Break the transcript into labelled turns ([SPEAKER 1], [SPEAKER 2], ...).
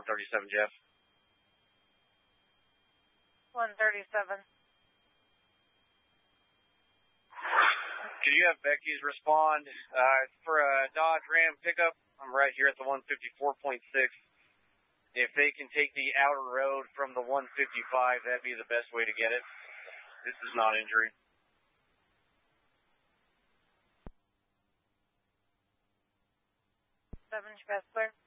[SPEAKER 1] 137, Jeff.
[SPEAKER 2] 137.
[SPEAKER 1] Could you have Becky's respond for a Dodge Ram pickup? I'm right here at the 154.6. If they can take the outer road from the 155, that'd be the best way to get it. This is not injury.
[SPEAKER 2] 7, you guys clear?